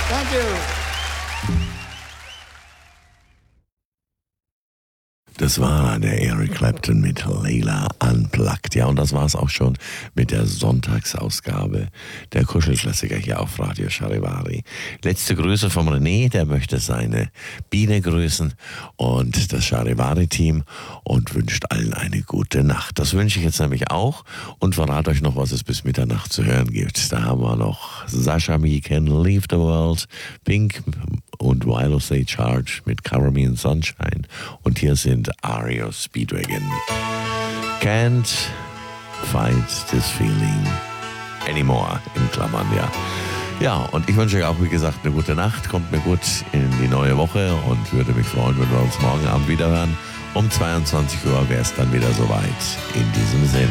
Thank you. Das war der Eric Clapton mit Layla Unplugged. Ja, und das war es auch schon mit der Sonntagsausgabe der Kuschelklassiker hier auf Radio Charivari. Letzte Grüße vom René, der möchte seine Biene grüßen und das Charivari-Team und wünscht allen eine gute Nacht. Das wünsche ich jetzt nämlich auch und verrate euch noch, was es bis Mitternacht zu hören gibt. Da haben wir noch Sasha Me Can Leave the World, Pink und Wilo Say Charge mit Cover Me in Sunshine. Und hier sind REO Speedwagon. Can't fight this feeling anymore, in Klammern, ja. Ja, und ich wünsche euch auch, wie gesagt, eine gute Nacht. Kommt mir gut in die neue Woche und würde mich freuen, wenn wir uns morgen Abend wieder hören. Um 22 Uhr wäre es dann wieder soweit. In diesem Sinne.